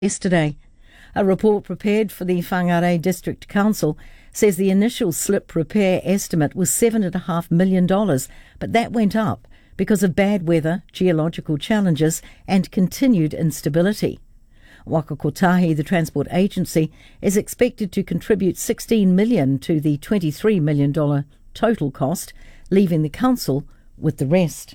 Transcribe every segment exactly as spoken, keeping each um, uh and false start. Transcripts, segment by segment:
yesterday. A report prepared for the Whangarei District Council says the initial slip repair estimate was seven point five million dollars, but that went up because of bad weather, geological challenges and continued instability. Waka Kotahi, the transport agency, is expected to contribute sixteen million dollars to the twenty-three million dollars total cost, leaving the council with the rest.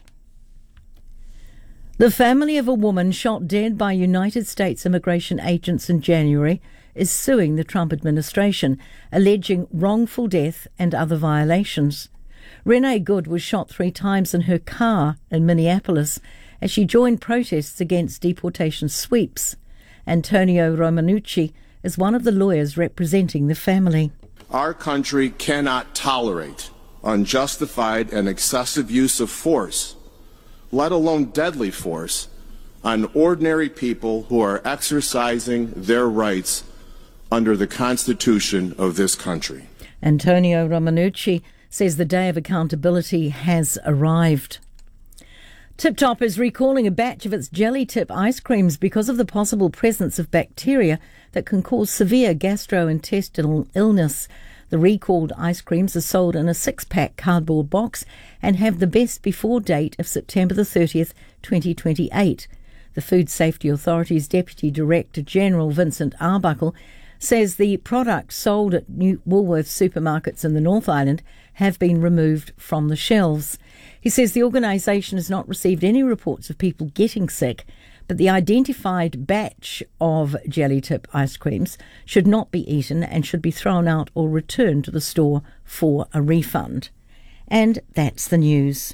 The family of a woman shot dead by United States immigration agents in January is suing the Trump administration, alleging wrongful death and other violations. Renee Good was shot three times in her car in Minneapolis as she joined protests against deportation sweeps. Antonio Romanucci is one of the lawyers representing the family. Our country cannot tolerate unjustified and excessive use of force, let alone deadly force, on ordinary people who are exercising their rights under the Constitution of this country. Antonio Romanucci says the day of accountability has arrived. Tip Top is recalling a batch of its jelly tip ice creams because of the possible presence of bacteria that can cause severe gastrointestinal illness. The recalled ice creams are sold in a six-pack cardboard box and have the best before date of September the thirtieth, twenty twenty-eight. The Food Safety Authority's Deputy Director General Vincent Arbuckle says the products sold at New Woolworths supermarkets in the North Island have been removed from the shelves. He says the organisation has not received any reports of people getting sick, but the identified batch of jelly tip ice creams should not be eaten and should be thrown out or returned to the store for a refund. And that's the news.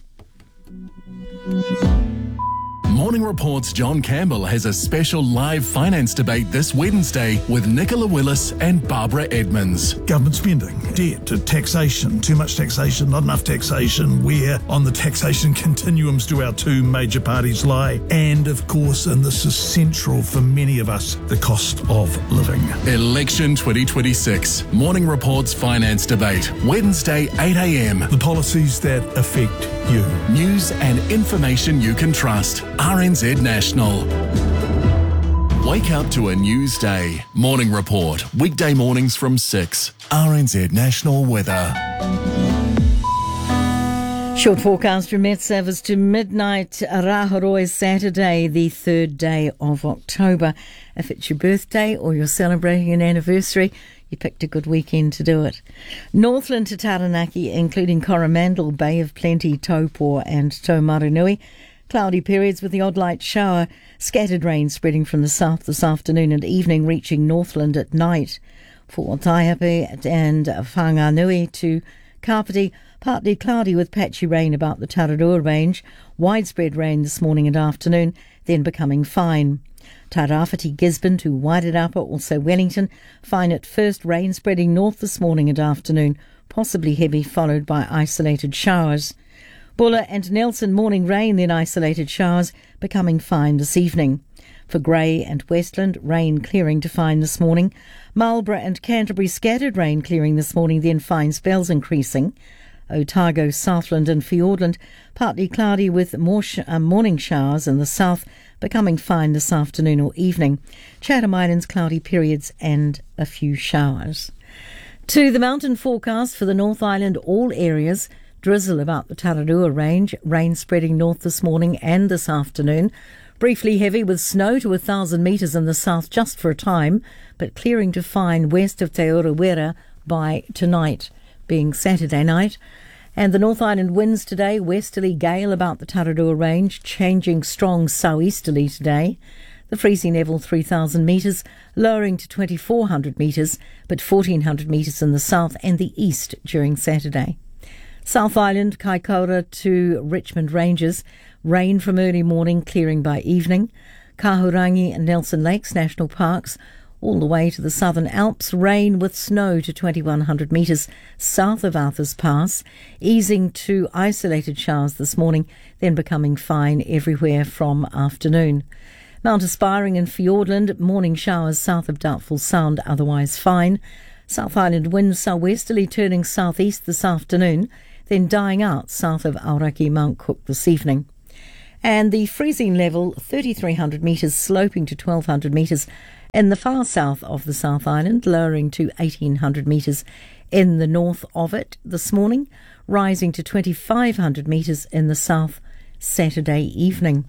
Morning Report's John Campbell has a special live finance debate this Wednesday with Nicola Willis and Barbara Edmonds. Government spending, debt, taxation, too much taxation, not enough taxation, where on the taxation continuums do our two major parties lie, and of course, and this is central for many of us, the cost of living. Election twenty twenty-six, Morning Report's finance debate, Wednesday eight a m. The policies that affect you. News and information you can trust. R N Z National. Wake up to a news day. Morning Report. Weekday mornings from six. R N Z National Weather. Short forecast from Met-Savas to midnight. Rahoroi Saturday, the third day of October. If it's your birthday or you're celebrating an anniversary, you picked a good weekend to do it. Northland to Taranaki, including Coromandel, Bay of Plenty, Taupo and Taumarunui. Cloudy periods with the odd light shower. Scattered rain spreading from the south this afternoon and evening, reaching Northland at night. For Taihape and Whanganui to Kapiti, partly cloudy with patchy rain about the Tararua range. Widespread rain this morning and afternoon, then becoming fine. Tairāwhiti, Gisborne to Wairarapa, also Wellington. Fine at first, rain spreading north this morning and afternoon, possibly heavy, followed by isolated showers. Buller and Nelson, morning rain, then isolated showers, becoming fine this evening. For Grey and Westland, rain clearing to fine this morning. Marlborough and Canterbury, scattered rain clearing this morning, then fine spells increasing. Otago, Southland and Fiordland, partly cloudy with more sh- uh, morning showers in the south, becoming fine this afternoon or evening. Chatham Islands, cloudy periods and a few showers. To the mountain forecast for the North Island, all areas. Drizzle about the Tararua range, rain spreading north this morning and this afternoon. Briefly heavy with snow to a thousand metres in the south just for a time, but clearing to fine west of Te Urewera by tonight, being Saturday night. And the North Island winds today, westerly gale about the Tararua range, changing strong southeasterly today. The freezing level three thousand metres, lowering to twenty-four hundred metres, but fourteen hundred metres in the south and the east during Saturday. South Island, Kaikoura to Richmond Ranges, rain from early morning, clearing by evening. Kahurangi and Nelson Lakes National Parks, all the way to the Southern Alps, rain with snow to twenty-one hundred metres south of Arthur's Pass, easing to isolated showers this morning, then becoming fine everywhere from afternoon. Mount Aspiring and Fiordland, morning showers south of Doubtful Sound, otherwise fine. South Island winds southwesterly turning southeast this afternoon, then dying out south of Aoraki Mount Cook this evening. And the freezing level, three thousand three hundred metres, sloping to twelve hundred metres In the far south of the South Island, lowering to eighteen hundred metres in the north of it this morning, rising to twenty-five hundred metres in the south Saturday evening.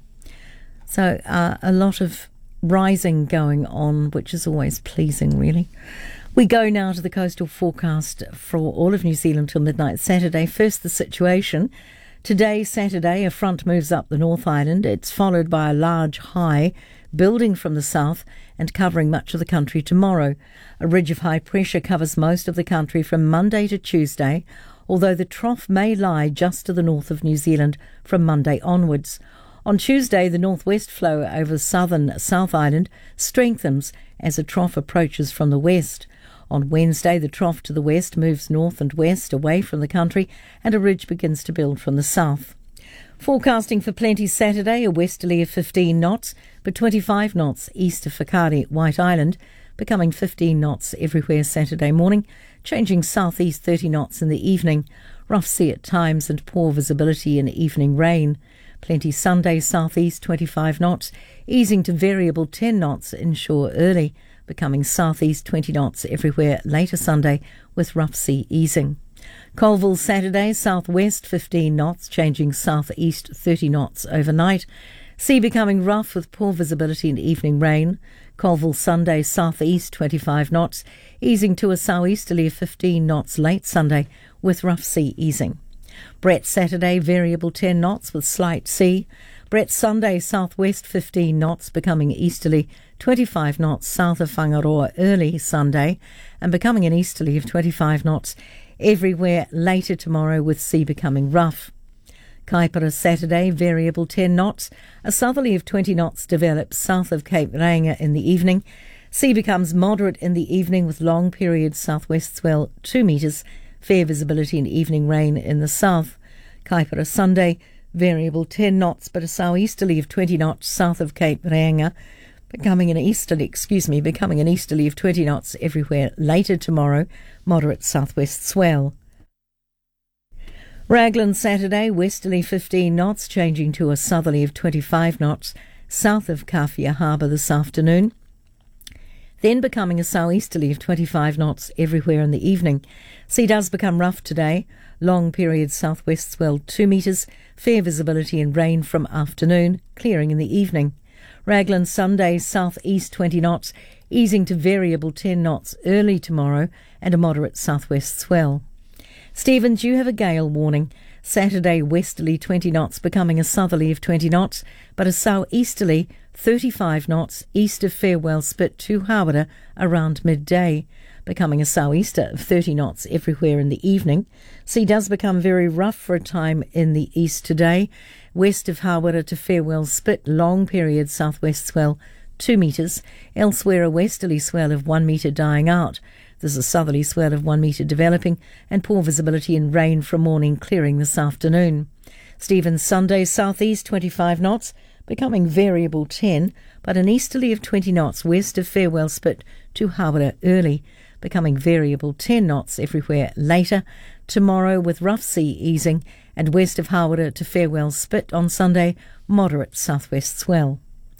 So uh, a lot of rising going on, which is always pleasing, really. We go now to the coastal forecast for all of New Zealand till midnight Saturday. First, the situation. Today, Saturday, a front moves up the North Island. It's followed by a large high building from the south and covering much of the country tomorrow. A ridge of high pressure covers most of the country from Monday to Tuesday, although the trough may lie just to the north of New Zealand from Monday onwards. On Tuesday, the northwest flow over southern South Island strengthens as a trough approaches from the west. On Wednesday, the trough to the west moves north and west away from the country and a ridge begins to build from the south. Forecasting for plenty Saturday, a westerly of fifteen knots, but twenty-five knots east of Whakaari, White Island, becoming fifteen knots everywhere Saturday morning, changing southeast thirty knots in the evening. Rough sea at times and poor visibility in evening rain. Plenty Sunday, southeast twenty-five knots, easing to variable ten knots inshore early, becoming southeast twenty knots everywhere later Sunday with rough sea easing. Colville Saturday, southwest fifteen knots, changing southeast thirty knots overnight. Sea becoming rough with poor visibility and evening rain. Colville Sunday, southeast twenty-five knots, easing to a southeasterly of fifteen knots late Sunday with rough sea easing. Brett Saturday, variable ten knots with slight sea. Brett Sunday, southwest fifteen knots, becoming easterly twenty-five knots south of Whangaroa early Sunday, and becoming an easterly of twenty-five knots everywhere later tomorrow with sea becoming rough. Kaipara Saturday, variable ten knots. A southerly of twenty knots develops south of Cape Reinga in the evening. Sea becomes moderate in the evening with long period southwest swell two metres. Fair visibility and evening rain in the south. Kaipara Sunday, variable ten knots, but a southeasterly of twenty knots south of Cape Reinga, becoming an easterly, excuse me, becoming an easterly of twenty knots everywhere later tomorrow, moderate southwest swell. Raglan Saturday, westerly fifteen knots, changing to a southerly of twenty-five knots south of Kawhia Harbour this afternoon, then becoming a southeasterly of twenty-five knots everywhere in the evening. Sea does become rough today, long period southwest swell two metres, fair visibility and rain from afternoon, clearing in the evening. Raglan Sunday, southeast twenty knots, easing to variable ten knots early tomorrow and a moderate southwest swell. Stevens, you have a gale warning. Saturday, westerly twenty knots, becoming a southerly of twenty knots, but a southeasterly thirty-five knots east of Farewell Spit to Hawera around midday, becoming a southeaster of thirty knots everywhere in the evening. Sea does become very rough for a time in the east today. West of Hawera to Farewell Spit, long period southwest swell two metres. Elsewhere, a westerly swell of one metre dying out. There's a southerly swell of one metre developing and poor visibility and rain from morning, clearing this afternoon. Stevens Sunday, southeast twenty-five knots, becoming variable ten, but an easterly of twenty knots west of Farewell Spit to Hawera early, becoming variable ten knots everywhere later. Tomorrow with rough sea easing, and west of Hawera to Farewell Spit on Sunday, moderate southwest swell.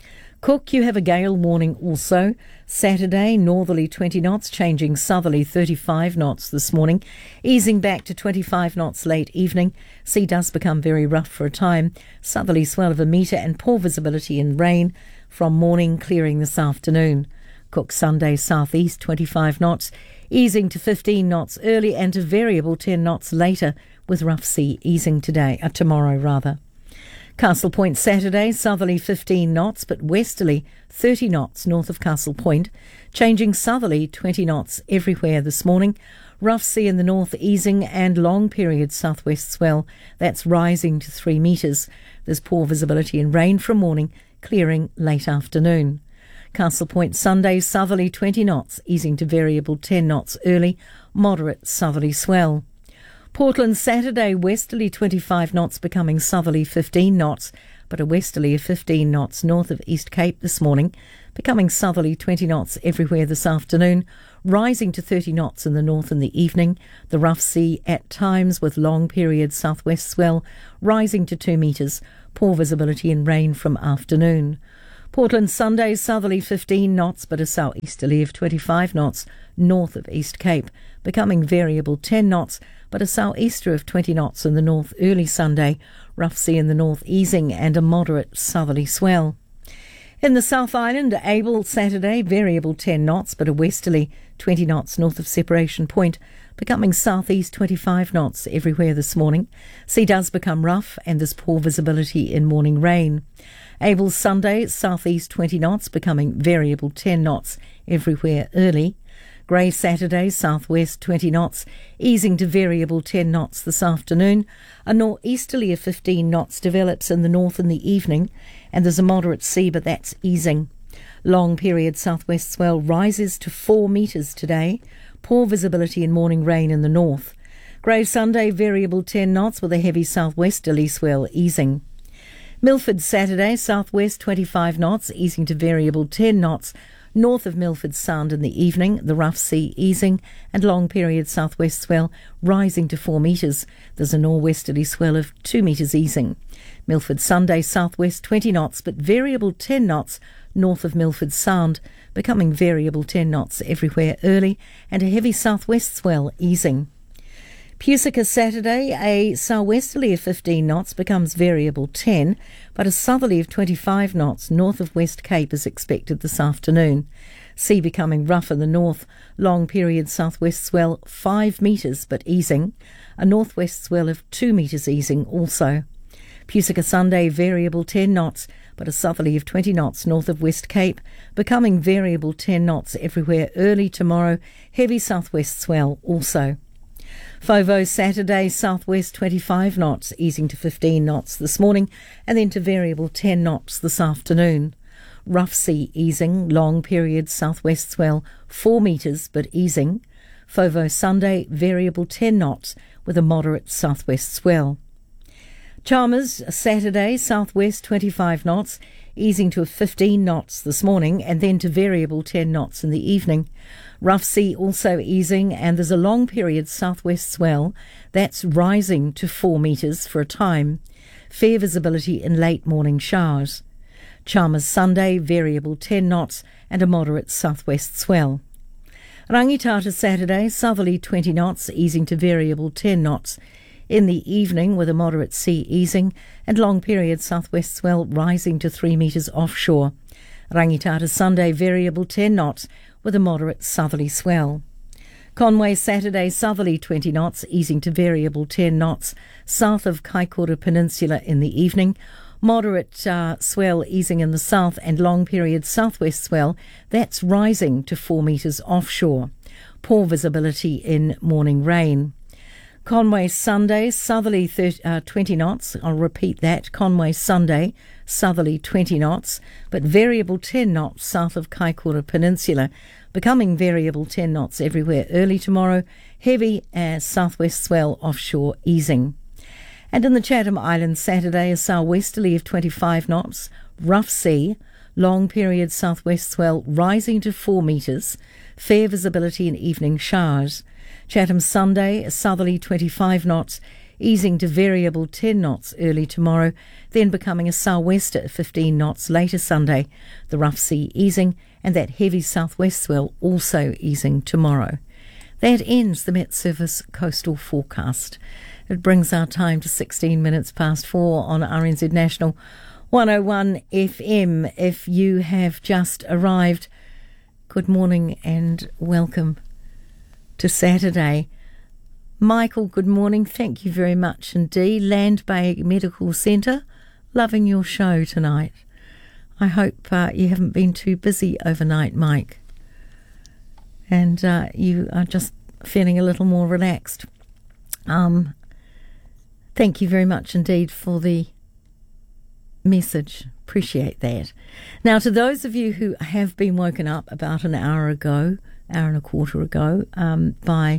Cook, you have a gale warning also. Saturday, northerly twenty knots, changing southerly thirty-five knots this morning, easing back to twenty-five knots late evening. Sea does become very rough for a time. Southerly swell of a metre and poor visibility and rain from morning, clearing this afternoon. Cook Sunday, southeast twenty-five knots, easing to fifteen knots early and to variable ten knots later, with rough sea easing today, uh, tomorrow rather. Castle Point Saturday, southerly fifteen knots, but westerly thirty knots north of Castle Point, changing southerly twenty knots everywhere this morning. Rough sea in the north easing and long period southwest swell, that's rising to three metres. There's poor visibility and rain from morning, clearing late afternoon. Castle Point Sunday, southerly twenty knots, easing to variable ten knots early, moderate southerly swell. Portland Saturday, westerly twenty-five knots, becoming southerly fifteen knots, but a westerly of fifteen knots north of East Cape this morning, becoming southerly twenty knots everywhere this afternoon, rising to thirty knots in the north in the evening. The rough sea at times with long period southwest swell, rising to two metres, poor visibility and rain from afternoon. Portland Sunday, southerly fifteen knots, but a southeasterly of twenty-five knots north of East Cape, becoming variable ten knots, but a southeaster of twenty knots in the north early Sunday, rough sea in the north easing and a moderate southerly swell. In the South Island, able Saturday, variable ten knots, but a westerly twenty knots north of Separation Point, becoming southeast twenty-five knots everywhere this morning. Sea does become rough and there's poor visibility in morning rain. Able Sunday, southeast twenty knots, becoming variable ten knots everywhere early. Grey Saturday, southwest twenty knots, easing to variable ten knots this afternoon. A northeasterly of fifteen knots develops in the north in the evening, and there's a moderate sea, but that's easing. Long period southwest swell rises to four metres today. Poor visibility and morning rain in the north. Grey Sunday, variable ten knots with a heavy southwesterly swell easing. Milford Saturday, southwest twenty-five knots, easing to variable ten knots. North of Milford Sound in the evening, the rough sea easing and long period southwest swell rising to four metres. There's a norwesterly swell of two metres easing. Milford Sunday, southwest twenty knots, but variable ten knots north of Milford Sound, becoming variable ten knots everywhere early and a heavy southwest swell easing. Pusica Saturday, a southwesterly of fifteen knots becomes variable ten, but a southerly of twenty-five knots north of West Cape is expected this afternoon. Sea becoming rough in the north, long period southwest swell five metres but easing, a northwest swell of two metres easing also. Pusica Sunday, variable ten knots, but a southerly of twenty knots north of West Cape, becoming variable ten knots everywhere early tomorrow, heavy southwest swell also. Fovo Saturday, southwest twenty-five knots, easing to fifteen knots this morning, and then to variable ten knots this afternoon. Rough sea easing, long period southwest swell four metres but easing. Fovo Sunday, variable ten knots with a moderate southwest swell. Chalmers Saturday, southwest twenty-five knots, easing to fifteen knots this morning and then to variable ten knots in the evening. Rough sea also easing and there's a long period southwest swell that's rising to four metres for a time. Fair visibility in late morning showers. Chalmers Sunday, variable ten knots and a moderate southwest swell. Rangitata Saturday, southerly twenty knots, easing to variable ten knots in the evening with a moderate sea easing and long period southwest swell rising to three metres offshore. Rangitata Sunday, variable ten knots with a moderate southerly swell. Conway Saturday, southerly twenty knots, easing to variable ten knots south of Kaikoura Peninsula in the evening. Moderate uh, swell easing in the south and long period southwest swell that's rising to four metres offshore. Poor visibility in morning rain. Conway Sunday, southerly thirty, uh, twenty knots. I'll repeat that. Conway Sunday, southerly twenty knots, but variable ten knots south of Kaikoura Peninsula, becoming variable ten knots everywhere early tomorrow. Heavy uh, southwest swell offshore easing. And in the Chatham Islands Saturday, a southwesterly of twenty-five knots, rough sea, long period southwest swell rising to four metres, fair visibility in evening showers. Chatham Sunday, a southerly twenty-five knots, easing to variable ten knots early tomorrow, then becoming a southwester of fifteen knots later Sunday, the rough sea easing and that heavy southwest swell also easing tomorrow. That ends the Met Service coastal forecast. It brings our time to sixteen minutes past four on R N Z National one oh one F M. If you have just arrived, good morning and welcome to Saturday. Michael, good morning. Thank you very much indeed. Land Bay Medical Centre, loving your show tonight. I hope uh, you haven't been too busy overnight, Mike, and uh, you are just feeling a little more relaxed. Um, thank you very much indeed for the message. Appreciate that. Now, to those of you who have been woken up about an hour ago, hour and a quarter ago, um, by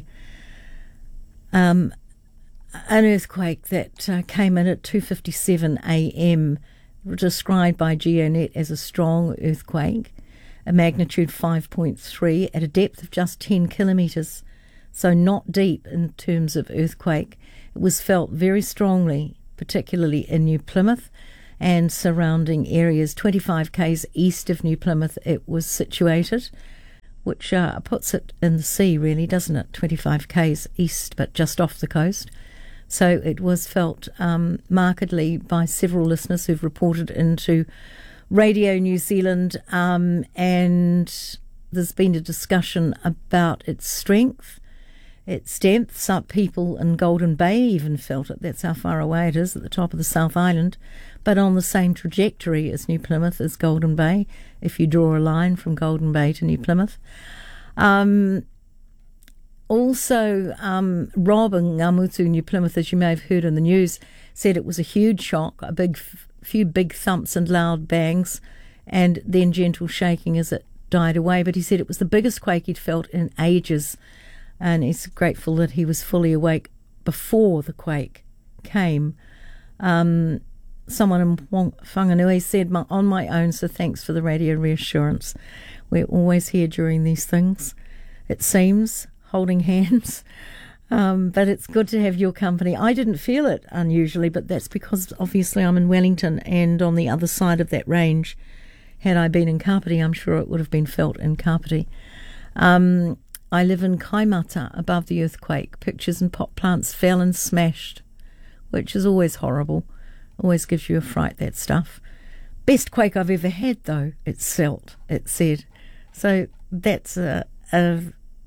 um, an earthquake that uh, came in at two fifty-seven a m, described by GeoNet as a strong earthquake, a magnitude five point three at a depth of just ten kilometres, so not deep in terms of earthquake. It was felt very strongly, particularly in New Plymouth and surrounding areas. twenty-five kays east of New Plymouth it was situated, which uh, puts it in the sea, really, doesn't it? twenty-five kays east, but just off the coast. So it was felt um, markedly by several listeners who've reported into Radio New Zealand, um, and there's been a discussion about its strength, its depth. Some people in Golden Bay even felt it. That's how far away it is, at the top of the South Island, but on the same trajectory as New Plymouth is Golden Bay, if you draw a line from Golden Bay to New Plymouth. Um, also, um, Rob in Ngamutu, New Plymouth, as you may have heard in the news, said it was a huge shock, a big, few big thumps and loud bangs, and then gentle shaking as it died away. But he said it was the biggest quake he'd felt in ages, and he's grateful that he was fully awake before the quake came. Um, someone in Whanganui said, on my own, so thanks for the radio reassurance. We're always here during these things, it seems, holding hands. Um, but it's good to have your company. I didn't feel it unusually, but that's because obviously I'm in Wellington, and on the other side of that range, had I been in Kapiti, I'm sure it would have been felt in Kapiti. Um, I live in Kaimata, above the earthquake. Pictures and pot plants fell and smashed, which is always horrible. Always gives you a fright, that stuff. Best quake I've ever had, though, it's felt, it said. So that's a, a,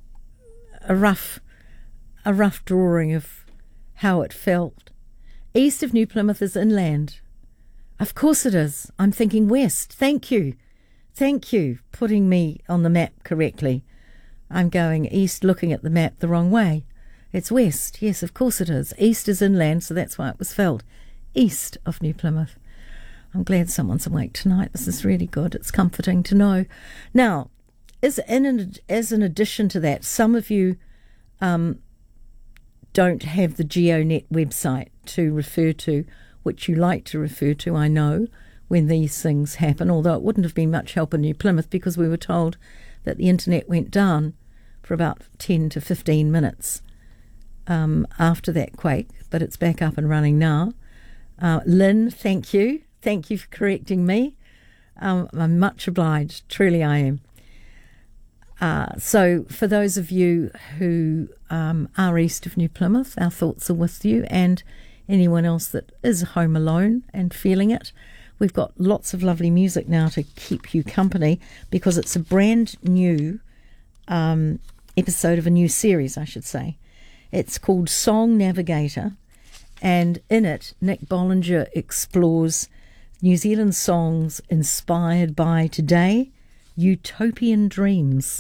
a rough a rough drawing of how it felt. East of New Plymouth is inland. Of course it is. I'm thinking west. Thank you. Thank you, putting me on the map correctly. I'm going east, looking at the map the wrong way. It's west. Yes, of course it is. East is inland, so that's why it was felt. East of New Plymouth. I'm glad someone's awake tonight. This is really good. It's comforting to know. Now, as, in an, as an addition to that, some of you um, don't have the GeoNet website to refer to, which you like to refer to, I know, when these things happen, although it wouldn't have been much help in New Plymouth because we were told that the internet went down for about ten to fifteen minutes um, after that quake, but it's back up and running now. Uh, Lynn, thank you. Thank you for correcting me. Um, I'm much obliged. Truly I am. Uh, so for those of you who um, are east of New Plymouth, our thoughts are with you, and anyone else that is home alone and feeling it. We've got lots of lovely music now to keep you company because it's a brand new um, episode of a new series, I should say. It's called Song Navigator, and in it, Nick Bollinger explores New Zealand songs inspired by today, utopian dreams.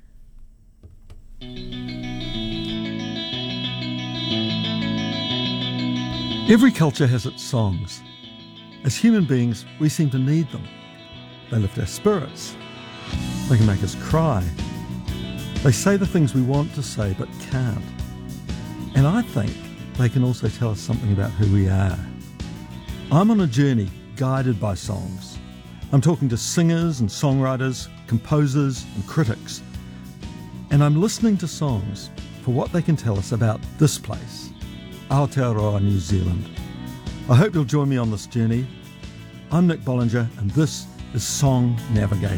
Every culture has its songs. As human beings, we seem to need them. They lift our spirits. They can make us cry. They say the things we want to say but can't. And I think they can also tell us something about who we are. I'm on a journey guided by songs. I'm talking to singers and songwriters, composers and critics. And I'm listening to songs for what they can tell us about this place, Aotearoa, New Zealand. I hope you'll join me on this journey. I'm Nick Bollinger, and this is Song Navigator.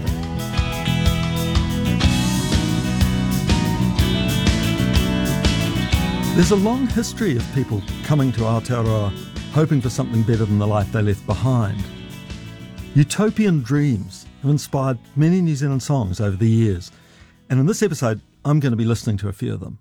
There's a long history of people coming to Aotearoa hoping for something better than the life they left behind. Utopian dreams have inspired many New Zealand songs over the years, and in this episode I'm going to be listening to a few of them.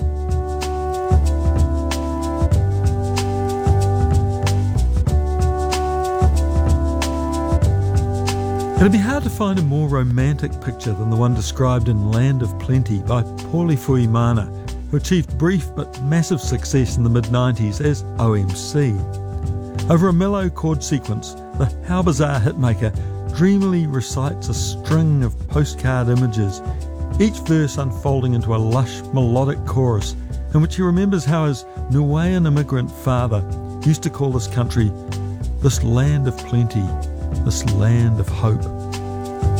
It'd be hard to find a more romantic picture than the one described in Land of Plenty by Pauli Fuimana, who achieved brief but massive success in the mid nineties as O M C. Over a mellow chord sequence, the How Bizarre hitmaker dreamily recites a string of postcard images, each verse unfolding into a lush melodic chorus in which he remembers how his Niuean immigrant father used to call this country this land of plenty, this land of hope.